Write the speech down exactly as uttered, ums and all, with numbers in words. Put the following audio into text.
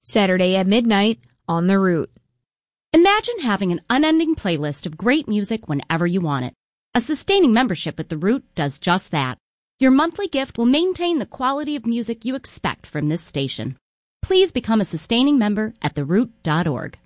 Saturday at midnight on The Root. Imagine having an unending playlist of great music whenever you want it. A sustaining membership at The Root does just that. Your monthly gift will maintain the quality of music you expect from this station. Please become a sustaining member at the root dot org.